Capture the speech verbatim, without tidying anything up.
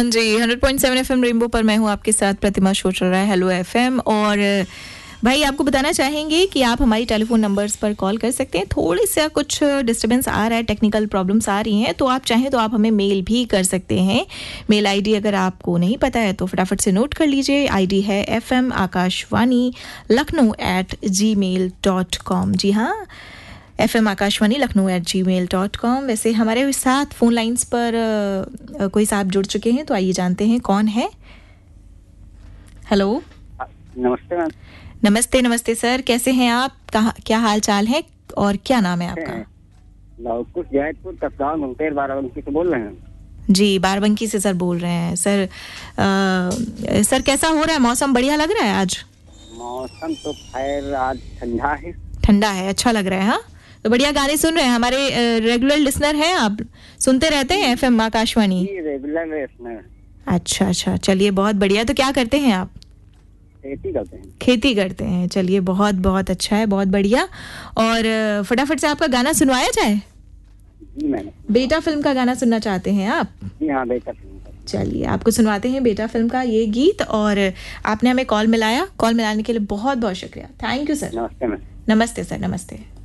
हाँ जी, hundred point seven FM rainbow पर मैं हूँ आपके साथ प्रतिमा शो चल रहा है हेलो एफएम। और भाई आपको बताना चाहेंगे कि आप हमारी टेलीफोन नंबर्स पर कॉल कर सकते हैं। थोड़ी सा कुछ डिस्टर्बेंस आ रहा है, टेक्निकल प्रॉब्लम्स आ रही हैं, तो आप चाहें तो आप हमें मेल भी कर सकते हैं। मेल आईडी अगर आपको नहीं पता है तो फटाफट से नोट कर लीजिए। आईडी है F M Akashvani Lucknow eight जी मेल डॉट कॉम। जी हाँ, F M Akashvani Lucknow eight जी मेल डॉट कॉम। वैसे हमारे साथ फ़ोन लाइन्स पर आ, कोई साहब जुड़ चुके हैं, तो आइए जानते हैं कौन है। हेलो, नमस्ते मैम। नमस्ते नमस्ते सर, कैसे हैं आप? कहाँ, क्या हाल चाल है और क्या नाम है आपका? लवकुश जैतपुर कस्बा मुंगेर बाराबंकी से बोल रहे हैं। जी, बाराबंकी से सर बोल रहे हैं। सर आ, सर कैसा हो रहा है? मौसम बढ़िया लग रहा है आज? मौसम तो खैर आज ठंडा है। ठंडा है, अच्छा लग रहा है। हाँ, तो बढ़िया गाने सुन रहे हैं। हमारे रेगुलर लिसनर हैं आप? सुनते रहते हैं एफएम आकाशवाणी? Regular listener. अच्छा अच्छा, चलिए बहुत बढ़िया। तो क्या करते हैं आप? खेती करते हैं। खेती करते हैं, चलिए बहुत बहुत अच्छा है, बहुत बढ़िया। और फटाफट से आपका गाना सुनवाया जाए। जी मैंने बेटा फिल्म का गाना सुनना चाहते हैं आप? जी हाँ, बेटा फिल्म का। चलिए आपको सुनवाते हैं बेटा फिल्म का ये गीत। और आपने हमें कॉल मिलाया, कॉल मिलाने के लिए बहुत बहुत शुक्रिया। Thank you sir. नमस्ते मैम। नमस्ते सर, नमस्ते।